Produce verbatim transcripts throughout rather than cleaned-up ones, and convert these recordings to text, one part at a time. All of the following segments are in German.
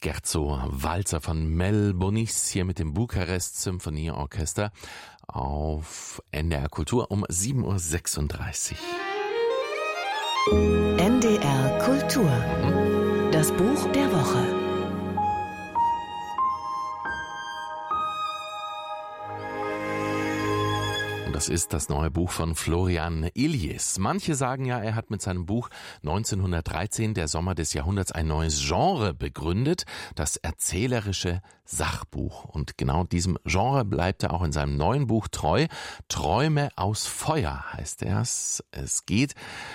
Scherzo, Walzer von Mel Bonis hier mit dem Bukarest Symphonieorchester auf N D R Kultur um sieben Uhr sechsunddreißig. N D R Kultur. Mhm. Das Buch der Woche. Das ist das neue Buch von Florian Illies. Manche sagen ja, er hat mit seinem Buch neunzehnhundertdreizehn, der Sommer des Jahrhunderts, ein neues Genre begründet, das erzählerische Sachbuch. Und genau diesem Genre bleibt er auch in seinem neuen Buch treu. Träume aus Feuer heißt es. Es geht,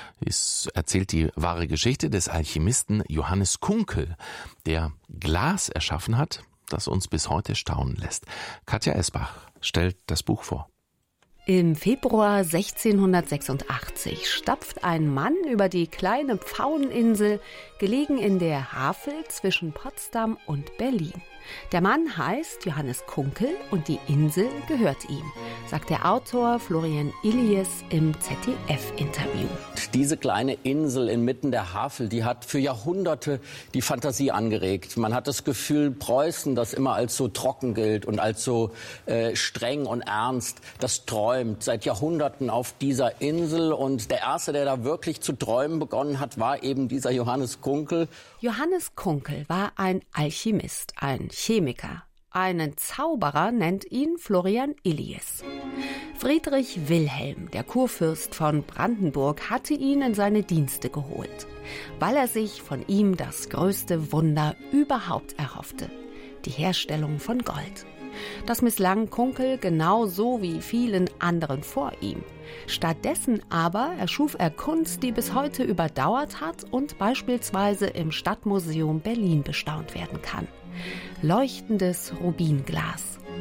es erzählt die wahre Geschichte des Alchemisten Johannes Kunkel, der Glas erschaffen hat, das uns bis heute staunen lässt. Katja Esbach stellt das Buch vor. Im Februar sechzehnhundertsechsundachtzig stapft ein Mann über die kleine Pfaueninsel, gelegen in der Havel zwischen Potsdam und Berlin. Der Mann heißt Johannes Kunkel und die Insel gehört ihm, sagt der Autor Florian Illies im Z D F-Interview. Diese kleine Insel inmitten der Havel, die hat für Jahrhunderte die Fantasie angeregt. Man hat das Gefühl, Preußen, das immer als so trocken gilt und als so äh, streng und ernst, das träumt seit Jahrhunderten auf dieser Insel. Und der Erste, der da wirklich zu träumen begonnen hat, war eben dieser Johannes Kunkel. Johannes Kunkel war ein Alchemist, ein Chemiker. Einen Zauberer nennt ihn Florian Illies. Friedrich Wilhelm, der Kurfürst von Brandenburg, hatte ihn in seine Dienste geholt, weil er sich von ihm das größte Wunder überhaupt erhoffte: die Herstellung von Gold. Das misslang Kunkel genauso wie vielen anderen vor ihm. Stattdessen aber erschuf er Kunst, die bis heute überdauert hat und beispielsweise im Stadtmuseum Berlin bestaunt werden kann. Leuchtendes Rubinglas.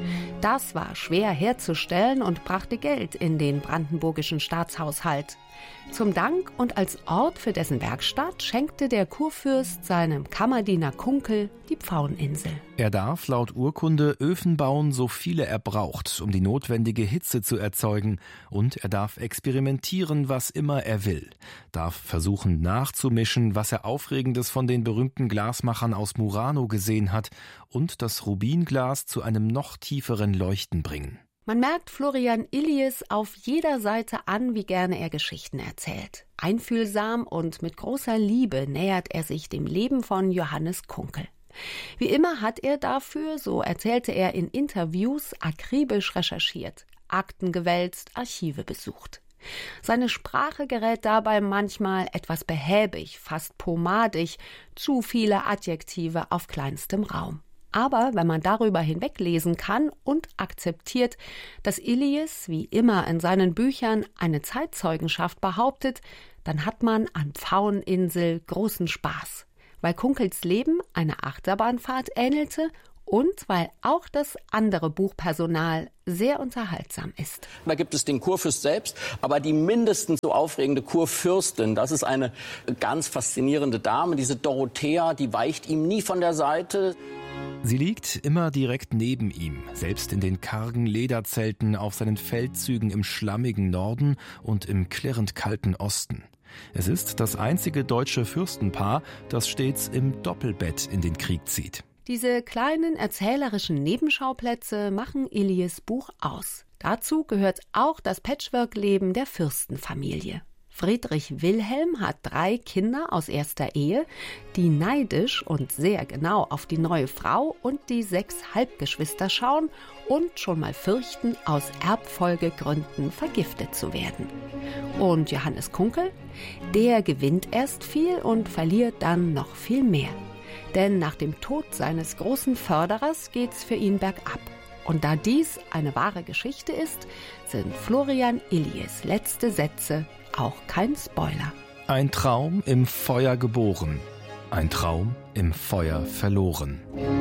Das war schwer herzustellen und brachte Geld in den brandenburgischen Staatshaushalt. Zum Dank und als Ort für dessen Werkstatt schenkte der Kurfürst seinem Kammerdiener Kunkel die Pfaueninsel. Er darf laut Urkunde Öfen bauen, so viele er braucht, um die notwendige Hitze zu erzeugen. Und er darf experimentieren, was immer er will. Darf versuchen nachzumischen, was er Aufregendes von den berühmten Glasmachern aus Murano gesehen hat, und das Rubinglas zu einem noch tieferen Leuchten bringen. Man merkt Florian Illies auf jeder Seite an, wie gerne er Geschichten erzählt. Einfühlsam und mit großer Liebe nähert er sich dem Leben von Johannes Kunkel. Wie immer hat er dafür, so erzählte er in Interviews, akribisch recherchiert, Akten gewälzt, Archive besucht. Seine Sprache gerät dabei manchmal etwas behäbig, fast pomadig, zu viele Adjektive auf kleinstem Raum. Aber wenn man darüber hinweglesen kann und akzeptiert, dass Illies, wie immer in seinen Büchern, eine Zeitzeugenschaft behauptet, dann hat man an Pfaueninsel großen Spaß, weil Kunkels Leben einer Achterbahnfahrt ähnelte und weil auch das andere Buchpersonal sehr unterhaltsam ist. Da gibt es den Kurfürst selbst, aber die mindestens so aufregende Kurfürstin, das ist eine ganz faszinierende Dame, diese Dorothea, die weicht ihm nie von der Seite. Sie liegt immer direkt neben ihm, selbst in den kargen Lederzelten auf seinen Feldzügen im schlammigen Norden und im klirrend kalten Osten. Es ist das einzige deutsche Fürstenpaar, das stets im Doppelbett in den Krieg zieht. Diese kleinen erzählerischen Nebenschauplätze machen Illies Buch aus. Dazu gehört auch das Patchwork-Leben der Fürstenfamilie. Friedrich Wilhelm hat drei Kinder aus erster Ehe, die neidisch und sehr genau auf die neue Frau und die sechs Halbgeschwister schauen und schon mal fürchten, aus Erbfolgegründen vergiftet zu werden. Und Johannes Kunkel? Der gewinnt erst viel und verliert dann noch viel mehr. Denn nach dem Tod seines großen Förderers geht's für ihn bergab. Und da dies eine wahre Geschichte ist, sind Florian Illies letzte Sätze auch kein Spoiler. Ein Traum im Feuer geboren, ein Traum im Feuer verloren.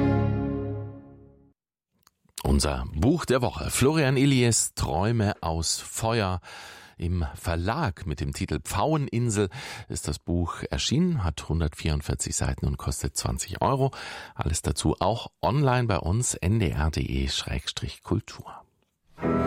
Unser Buch der Woche. Florian Illies, Träume aus Feuer. Im Verlag mit dem Titel Pfaueninsel ist das Buch erschienen, hat hundertvierundvierzig Seiten und kostet zwanzig Euro. Alles dazu auch online bei uns, n d r punkt d e slash kultur.